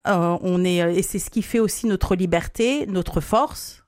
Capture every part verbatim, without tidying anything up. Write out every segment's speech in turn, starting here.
Euh, on est, et c'est ce qui fait aussi notre liberté, notre force.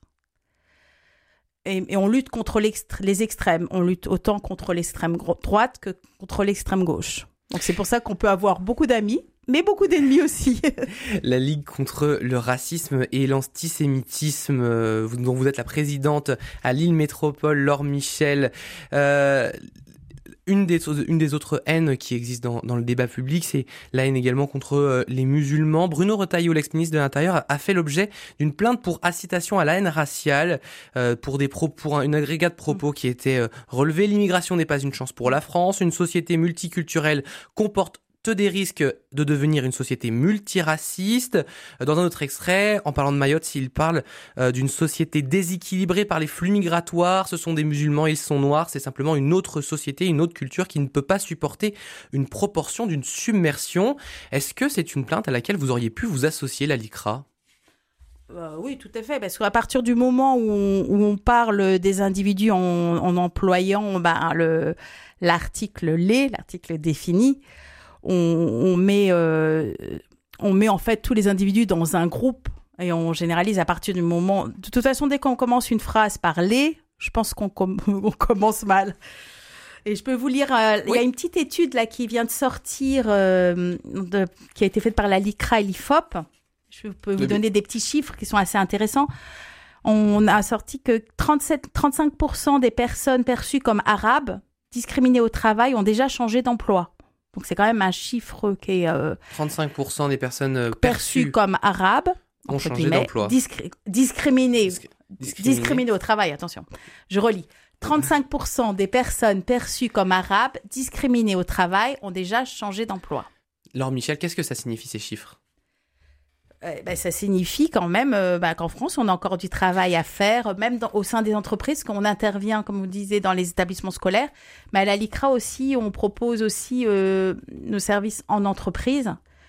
Et, et on lutte contre l'extré- les extrêmes. On lutte autant contre l'extrême gro- droite que contre l'extrême gauche. Donc c'est pour ça qu'on peut avoir beaucoup d'amis, mais beaucoup d'ennemis aussi. La Ligue contre le racisme et l'antisémitisme, euh, dont vous êtes la présidente à Lille Métropole, Laure Michel. Euh, une, des, une des autres haines qui existent dans, dans le débat public, c'est la haine également contre euh, les musulmans. Bruno Retailleau, l'ex-ministre de l'Intérieur, a, a fait l'objet d'une plainte pour incitation à la haine raciale, euh, pour, des pro, pour un, une agrégat de propos qui était euh, relevé. L'immigration n'est pas une chance pour la France. Une société multiculturelle comporte des risques de devenir une société multiraciste. Dans un autre extrait, en parlant de Mayotte, il parle euh, d'une société déséquilibrée par les flux migratoires. Ce sont des musulmans, ils sont noirs. C'est simplement une autre société, une autre culture qui ne peut pas supporter une proportion d'une submersion. Est-ce que c'est une plainte à laquelle vous auriez pu vous associer, la LICRA ? Euh, oui, tout à fait, parce qu'à partir du moment où on, où on parle des individus en, en employant ben, le, l'article les, l'article défini, On, on met, euh, on met en fait tous les individus dans un groupe et on généralise à partir du moment. De toute façon, dès qu'on commence une phrase par les, je pense qu'on com- on commence mal. Et je peux vous lire, euh, il oui. y a une petite étude là qui vient de sortir, euh, de, qui a été faite par la LICRA et l'I F O P. Je peux vous de donner des petits chiffres qui sont assez intéressants. On a sorti que trente-sept, trente-cinq pour cent des personnes perçues comme arabes, discriminées au travail, ont déjà changé d'emploi. Donc, c'est quand même un chiffre qui est... Euh, trente-cinq pour cent des personnes euh, perçues, perçues comme arabes ont changé d'emploi. Discri- discriminées, Disc- discriminées. discriminées au travail, attention. Je relis. trente-cinq pour cent des personnes perçues comme arabes, discriminées au travail, ont déjà changé d'emploi. Laure Michel, qu'est-ce que ça signifie, ces chiffres ? Euh, ben, ça signifie quand même euh, ben, qu'en France, on a encore du travail à faire, même dans, au sein des entreprises, qu'on intervient, comme vous disiez, dans les établissements scolaires. Mais à la LICRA aussi, on propose aussi euh, nos services en entreprise.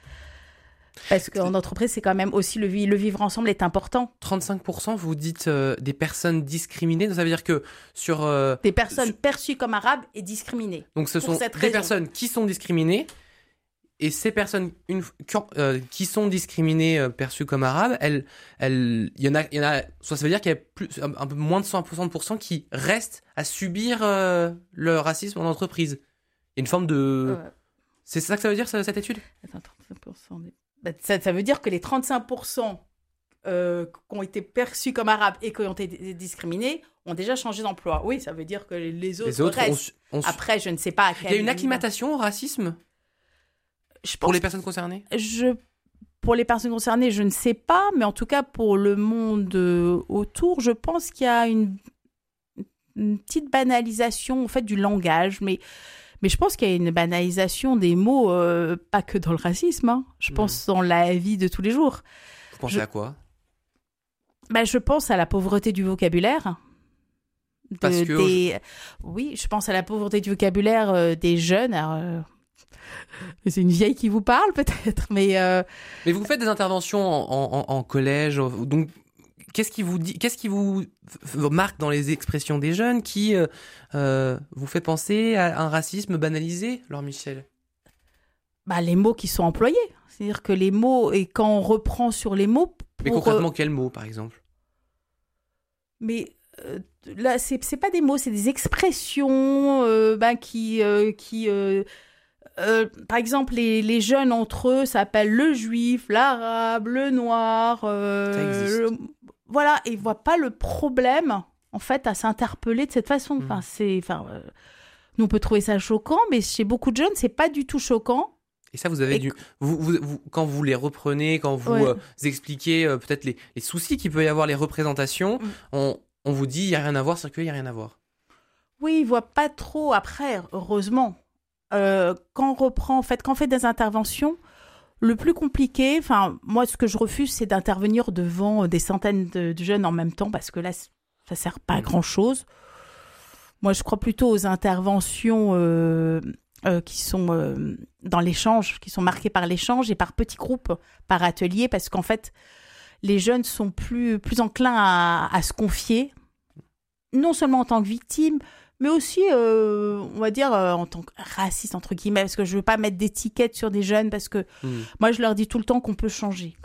Parce qu'en entreprise, c'est quand même aussi le, le vivre ensemble est important. trente-cinq pour cent, vous dites euh, des personnes discriminées, ça veut dire que sur... Euh, des personnes sur... perçues comme arabes et discriminées. Donc ce sont des raison. personnes qui sont discriminées. Et ces personnes une, euh, qui sont discriminées, euh, perçues comme arabes, elles, elles, il y en a, il y en a, soit ça veut dire qu'il y a plus, un, un peu moins de soixante pour cent qui restent à subir euh, le racisme en entreprise. Il y a une forme de... Ouais. C'est ça que ça veut dire, cette étude ? Attends, trente-cinq pour cent des... bah, ça, ça veut dire que les trente-cinq pour cent euh, qui ont été perçus comme arabes et qui ont été discriminés ont déjà changé d'emploi. Oui, ça veut dire que les autres, les autres restent. On, on... Après, je ne sais pas à quel... Il y a une acclimatation au racisme ? Je pour les personnes concernées je, Pour les personnes concernées, je ne sais pas, mais en tout cas, pour le monde euh, autour, je pense qu'il y a une, une petite banalisation en fait, du langage, mais, mais je pense qu'il y a une banalisation des mots, euh, pas que dans le racisme, hein. Je mmh. pense dans la vie de tous les jours. Vous pensez je, à quoi bah, Je pense à la pauvreté du vocabulaire. De, Parce que... des, oui, je pense à la pauvreté du vocabulaire euh, des jeunes. Alors, euh, c'est une vieille qui vous parle peut-être, mais... Euh... Mais vous faites des interventions en, en, en collège, donc qu'est-ce qui vous dit, qu'est-ce qui vous marque dans les expressions des jeunes qui euh, euh, vous fait penser à un racisme banalisé, Laure Michel ? Bah, les mots qui sont employés. C'est-à-dire que les mots, et quand on reprend sur les mots... Pour... Mais concrètement, quels mots, par exemple ? Mais... Euh, là, c'est, c'est pas des mots, c'est des expressions euh, bah, qui... Euh, qui euh, Euh, par exemple, les, les jeunes entre eux s'appellent le juif, l'arabe, le noir. Euh, le... Voilà, et ils ne voient pas le problème, en fait, à s'interpeller de cette façon. Mmh. Enfin, c'est, enfin, euh, nous, on peut trouver ça choquant, mais chez beaucoup de jeunes, ce n'est pas du tout choquant. Et ça, vous avez et dû... Vous, vous, vous, quand vous les reprenez, quand vous ouais. euh, expliquez euh, peut-être les, les soucis qu'il peut y avoir, les représentations, mmh. on, on vous dit, il n'y a rien à voir, c'est qu'il n'y a rien à voir. Oui, ils ne voient pas trop. Après, heureusement... Euh, quand on reprend, en fait, quand on fait des interventions, le plus compliqué, enfin, moi, ce que je refuse, c'est d'intervenir devant des centaines de, de jeunes en même temps, parce que là, ça ne sert pas à grand-chose. Moi, je crois plutôt aux interventions euh, euh, qui sont euh, dans l'échange, qui sont marquées par l'échange et par petits groupes, par atelier, parce qu'en fait, les jeunes sont plus, plus enclins à, à se confier, non seulement en tant que victimes, mais aussi, euh, on va dire, euh, en tant que raciste, entre guillemets, parce que je veux pas mettre d'étiquette sur des jeunes, parce que Mm. moi, je leur dis tout le temps qu'on peut changer.